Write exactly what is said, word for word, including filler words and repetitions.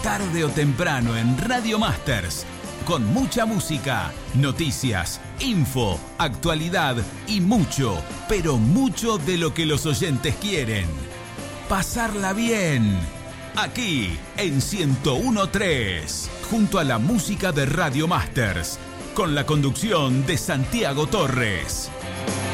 tarde o temprano en Radio Masters, con mucha música, noticias, info, actualidad y mucho, pero mucho de lo que los oyentes quieren. Pasarla bien. Aquí en ciento uno punto tres, junto a la música de Radio Masters, con la conducción de Santiago Torres.